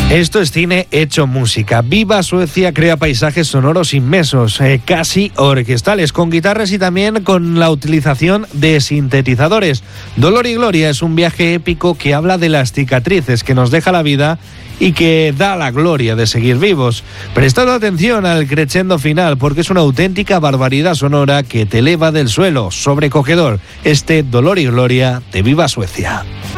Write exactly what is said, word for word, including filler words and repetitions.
Esto es cine hecho música. Viva Suecia crea paisajes sonoros inmensos, eh, casi orquestales, con guitarras y también con la utilización de sintetizadores. Dolor y Gloria es un viaje épico que habla de las cicatrices que nos deja la vida y que da la gloria de seguir vivos. Prestad atención al crescendo final, porque es una auténtica barbaridad sonora que te eleva del suelo, sobrecogedor. Este Dolor y Gloria de Viva Suecia.